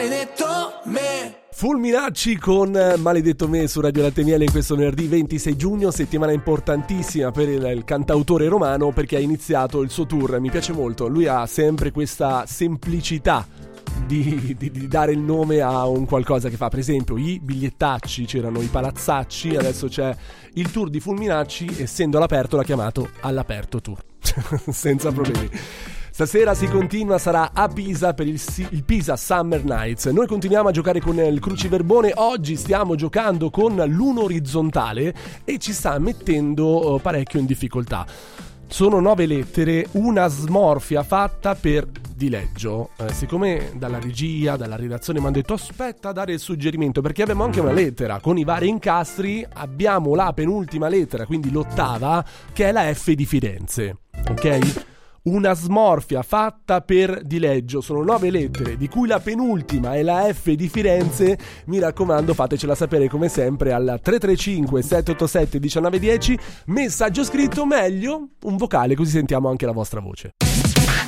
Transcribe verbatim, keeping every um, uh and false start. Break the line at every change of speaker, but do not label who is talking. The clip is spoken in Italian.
maledetto me.
Fulminacci con Maledetto me su Radio Latte Miele in questo venerdì ventisei giugno, settimana importantissima per il, il cantautore romano perché ha iniziato il suo tour. Mi piace molto, lui ha sempre questa semplicità di, di, di dare il nome a un qualcosa che fa. Per esempio i bigliettacci, c'erano i palazzacci, adesso c'è il tour di Fulminacci, essendo all'aperto l'ha chiamato All'aperto Tour senza problemi. Stasera si continua, sarà a Pisa per il, il Pisa Summer Nights. Noi continuiamo a giocare con il cruciverbone. Oggi stiamo giocando con l'uno orizzontale e ci sta mettendo parecchio in difficoltà. Sono nove lettere, una smorfia fatta per dileggio. Eh, siccome dalla regia, dalla redazione mi hanno detto aspetta a dare il suggerimento, perché abbiamo anche una lettera con i vari incastri, abbiamo la penultima lettera, quindi l'ottava, che è la F di Firenze. Ok? Una smorfia fatta per dileggio, sono nove lettere di cui la penultima è la F di Firenze. Mi raccomando, fatecela sapere come sempre al tre tre cinque sette otto sette uno nove uno zero, messaggio scritto, meglio un vocale, così sentiamo anche la vostra voce.